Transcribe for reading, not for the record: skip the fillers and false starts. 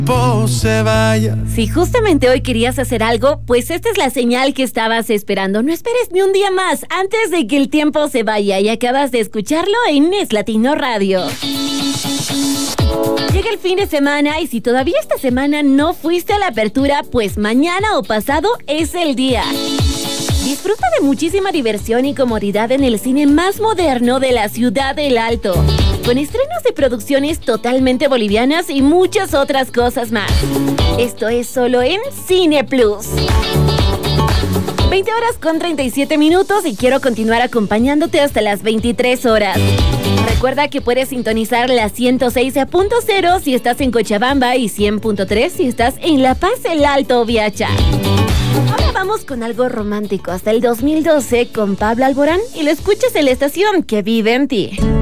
Se vaya. Si justamente hoy querías hacer algo, pues esta es la señal que estabas esperando. No esperes ni un día más antes de que el tiempo se vaya, y acabas de escucharlo en Es Latino Radio. Llega el fin de semana y si todavía esta semana no fuiste a la apertura, pues mañana o pasado es el día. Disfruta de muchísima diversión y comodidad en el cine más moderno de la ciudad del Alto, con estrenos de producciones totalmente bolivianas y muchas otras cosas más. Esto es solo en Cine Plus. 20 horas con 37 minutos y quiero continuar acompañándote hasta las 23 horas. Recuerda que puedes sintonizar la 106.0 si estás en Cochabamba y 100.3 si estás en La Paz, el Alto Viacha. Ahora vamos con algo romántico hasta el 2012 con Pablo Alborán y lo escuchas en la estación que vive en ti.